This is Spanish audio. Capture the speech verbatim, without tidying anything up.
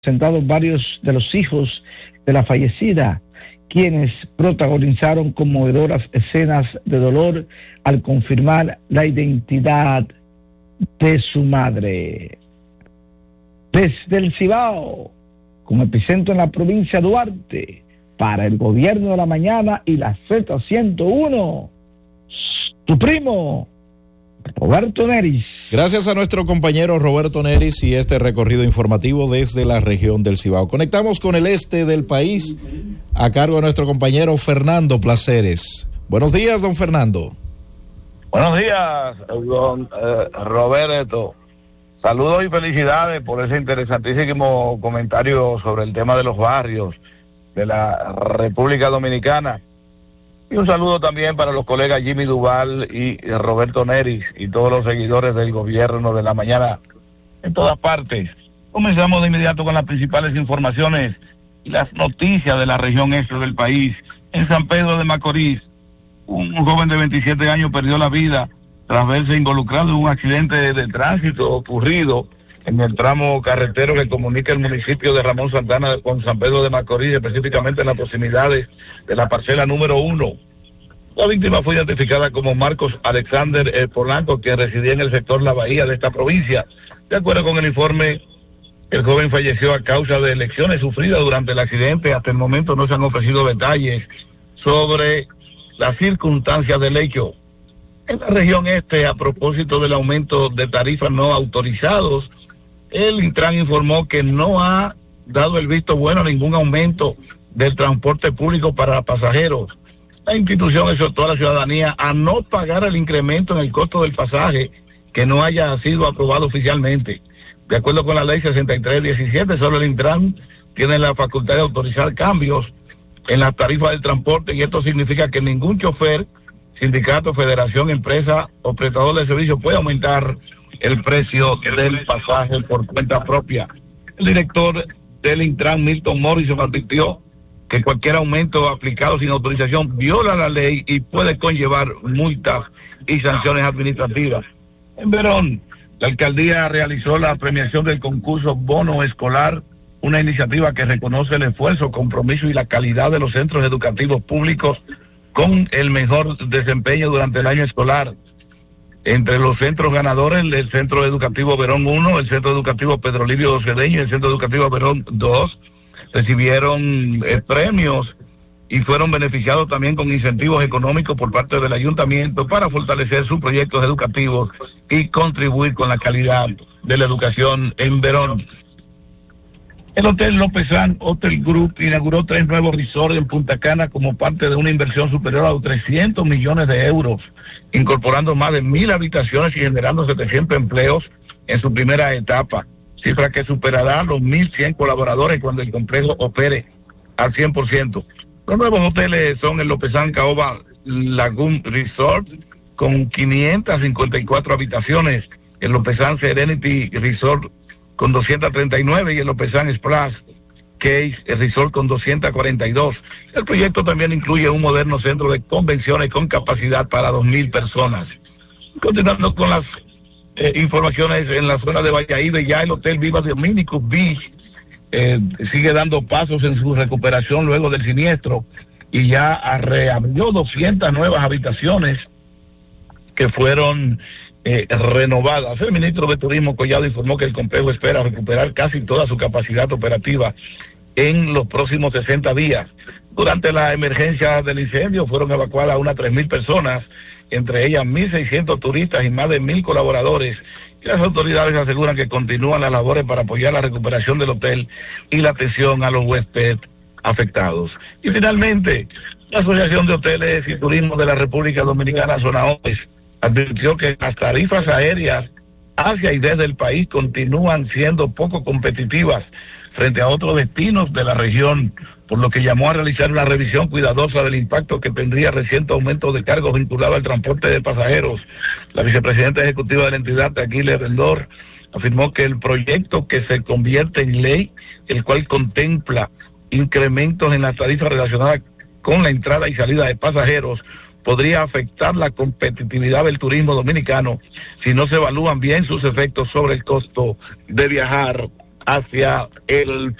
presentados varios de los hijos de la fallecida, quienes protagonizaron conmovedoras escenas de dolor al confirmar la identidad de su madre. Desde el Cibao, como epicentro en la provincia de Duarte, para el Gobierno de la Mañana y la Z ciento uno, tu primo, Roberto Neris. Gracias a nuestro compañero Roberto Neris y este recorrido informativo desde la región del Cibao. Conectamos con el este del país a cargo de nuestro compañero Fernando Placeres. Buenos días, don Fernando. Buenos días, don eh, Roberto. Saludos y felicidades por ese interesantísimo comentario sobre el tema de los barrios de la República Dominicana. Y un saludo también para los colegas Jimmy Duval y Roberto Neris y todos los seguidores del Gobierno de la Mañana en todas partes. Comenzamos de inmediato con las principales informaciones y las noticias de la región este del país. En San Pedro de Macorís, un joven de veintisiete años perdió la vida tras verse involucrado en un accidente de tránsito ocurrido en el tramo carretero que comunica el municipio de Ramón Santana con San Pedro de Macorís, específicamente en las proximidades de la parcela número uno. La víctima fue identificada como Marcos Alexander eh, Polanco, quien residía en el sector La Bahía de esta provincia. De acuerdo con el informe, el joven falleció a causa de lesiones sufridas durante el accidente. Hasta el momento no se han ofrecido detalles sobre las circunstancias del hecho. En la región este, a propósito del aumento de tarifas no autorizados, el Intran informó que no ha dado el visto bueno a ningún aumento del transporte público para pasajeros. La institución exhortó a la ciudadanía a no pagar el incremento en el costo del pasaje que no haya sido aprobado oficialmente. De acuerdo con la ley sesenta y tres diecisiete, solo el Intran tiene la facultad de autorizar cambios en las tarifas del transporte, y esto significa que ningún chofer, sindicato, federación, empresa o prestador de servicio puede aumentar el precio del pasaje por cuenta propia. El director del Intran, Milton Morrison, advirtió que cualquier aumento aplicado sin autorización viola la ley y puede conllevar multas y sanciones administrativas. En Verón, la alcaldía realizó la premiación del concurso Bono Escolar, una iniciativa que reconoce el esfuerzo, compromiso y la calidad de los centros educativos públicos con el mejor desempeño durante el año escolar. Entre los centros ganadores, el Centro Educativo Verón uno, el Centro Educativo Pedro Livio Cedeño y el Centro Educativo Verón dos recibieron eh, premios y fueron beneficiados también con incentivos económicos por parte del ayuntamiento para fortalecer sus proyectos educativos y contribuir con la calidad de la educación en Verón. El Hotel Lópezán Hotel Group inauguró tres nuevos resorts en Punta Cana como parte de una inversión superior a los trescientos millones de euros, incorporando más de mil habitaciones y generando setecientos empleos en su primera etapa, cifra que superará los mil cien colaboradores cuando el complejo opere al cien por ciento. Los nuevos hoteles son el Lópezán Caoba Lagoon Resort con quinientas cincuenta y cuatro habitaciones, el Lópezán Serenity Resort con doscientas treinta y nueve y el Lópezán Splash Case Resort con doscientas cuarenta y dos. El proyecto también incluye un moderno centro de convenciones con capacidad para dos mil personas. Continuando con las eh, informaciones en la zona de Valladolid, ya el Hotel Viva Dominicus Beach eh, sigue dando pasos en su recuperación luego del siniestro y ya reabrió doscientas nuevas habitaciones que fueron Eh, renovadas. El ministro de Turismo Collado informó que el complejo espera recuperar casi toda su capacidad operativa en los próximos sesenta días. Durante la emergencia del incendio fueron evacuadas unas tres mil personas, entre ellas mil seiscientos turistas y más de mil colaboradores. Y las autoridades aseguran que continúan las labores para apoyar la recuperación del hotel y la atención a los huéspedes afectados. Y finalmente, la Asociación de Hoteles y Turismo de la República Dominicana, Zona Oeste, advirtió que las tarifas aéreas hacia y desde el país continúan siendo poco competitivas frente a otros destinos de la región, por lo que llamó a realizar una revisión cuidadosa del impacto que tendría reciente aumento de cargos vinculado al transporte de pasajeros. La vicepresidenta ejecutiva de la entidad, Aguile Rendor, afirmó que el proyecto que se convierte en ley, el cual contempla incrementos en las tarifas relacionadas con la entrada y salida de pasajeros, podría afectar la competitividad del turismo dominicano si no se evalúan bien sus efectos sobre el costo de viajar hacia el